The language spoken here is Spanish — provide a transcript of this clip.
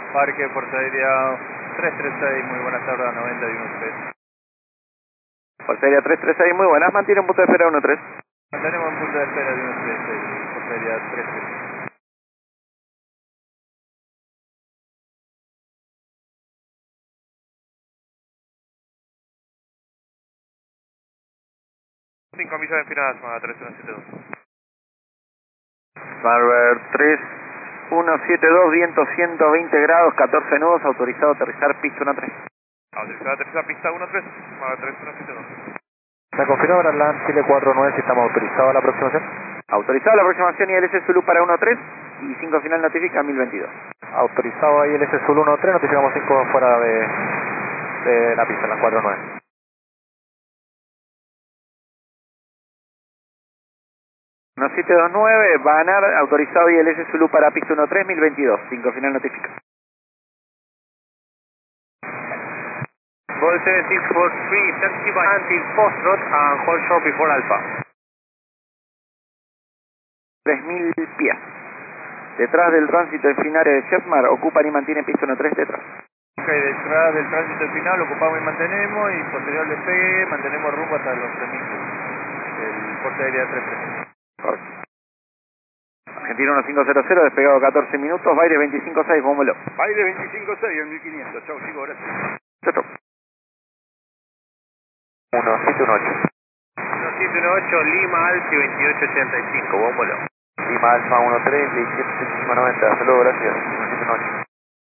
Parque Fuerza Aérea 336, muy buenas tardes, a 90 y 13. Fuerza Aérea 336, muy buenas, mantiene un punto de espera 13. Mantenemos un punto de espera de 13, Fuerza Aérea 336. Cinco misiones finales, a 3172. Marver 3172, viento 120 grados, 14 nudos, autorizado a aterrizar pista 13. Autorizado a aterrizar pista 13, a 3172. Me confirma Brandland Chile 49 si estamos autorizados a la aproximación. Autorizado la aproximación ILS Zulu para 13 y 5 final notifica 1022. Autorizado ahí el S Zulu 13, notificamos 5 fuera de la pista, la 49. No 729, Banar, autorizado ILS Zulu para pista 13, 1022. 5 final notifica. Vol 7643, taxi by until Foxtrot and hold short before Alpha. 3000 pies. Detrás del tránsito final de Jetmar, ocupan y mantienen pista 13 detrás. Ok, detrás del tránsito final ocupamos y mantenemos, y posterior al despegue mantenemos rumbo hasta los 3000. El Fuerza Aérea 336. Correcto. Argentina 1500, despegado 14 minutos, Baile 256, vámonos. Baile 256 en 1500, chau chicos, gracias. Chau. 1718. 1718, Lima Alfi 2885, vámonos. Lima Alfa 13, 1790, hasta luego, gracias.